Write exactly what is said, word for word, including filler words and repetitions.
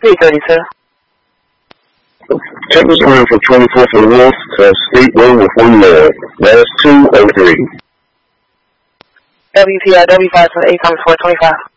three thirty, sir. Check this line for twenty-fourth and Wolf to State Road with one more. That's two oh three. W T I W five twenty-eight, Thomas four twenty-five.